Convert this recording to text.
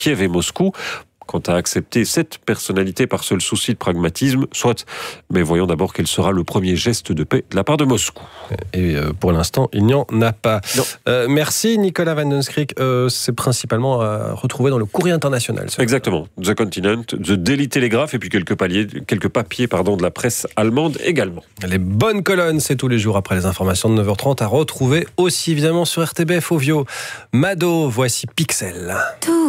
Kiev et Moscou. Quant à accepter cette personnalité par seul souci de pragmatisme, soit. Mais voyons d'abord quel sera le premier geste de paix de la part de Moscou. Et pour l'instant, il n'y en a pas. Merci Nicolas Van den Schrik. C'est principalement à retrouver dans le Courrier international. Exactement. The Continent, The Daily Telegraph et puis quelques papiers de la presse allemande également. Les bonnes colonnes, c'est tous les jours après les informations de 9h30 à retrouver aussi évidemment sur RTBF Ovio. Mado, voici Pixel.